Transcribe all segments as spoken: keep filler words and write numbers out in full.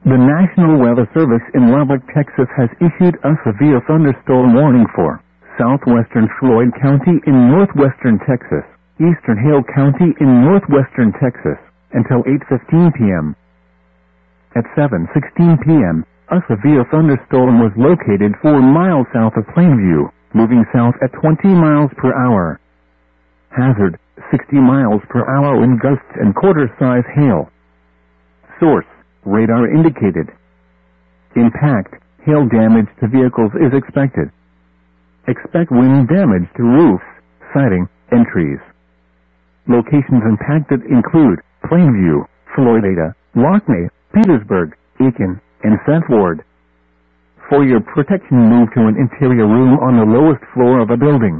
The National Weather Service in Lubbock, Texas has issued a severe thunderstorm warning for southwestern Floyd County in northwestern Texas, eastern Hale County in northwestern Texas, until eight fifteen p.m. At seven sixteen p.m., a severe thunderstorm was located four miles south of Plainview, moving south at twenty miles per hour. Hazard, sixty miles per hour in gusts and quarter-size hail. Source, radar indicated. Impact, hail damage to vehicles is expected. Expect wind damage to roofs, siding, and trees. Locations impacted include Plainview, Floydada, Lockney, Petersburg, Aiken, and South Ward. For your protection, move to an interior room on the lowest floor of a building.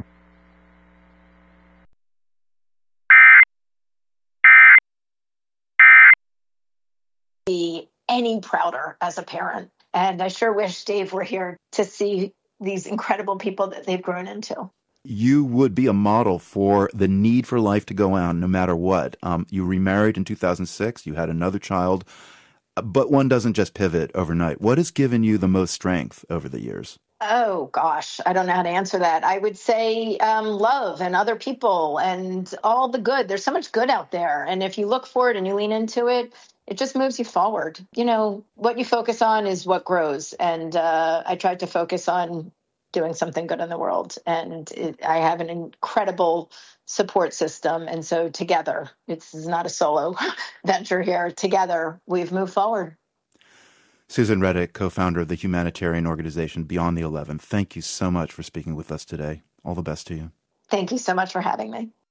Be any prouder as a parent. And I sure wish Dave were here to see these incredible people that they've grown into. You would be a model for the need for life to go on no matter what. Um, you remarried in two thousand six. You had another child. But one doesn't just pivot overnight. What has given you the most strength over the years? Oh, gosh, I don't know how to answer that. I would say um, love and other people and all the good. There's so much good out there. And if you look for it and you lean into it, it just moves you forward. You know, what you focus on is what grows. And uh, I tried to focus on doing something good in the world. And it, I have an incredible support system. And so together, it's not a solo venture here. Together, we've moved forward. Susan Reddick, co-founder of the humanitarian organization Beyond the eleven. Thank you so much for speaking with us today. All the best to you. Thank you so much for having me.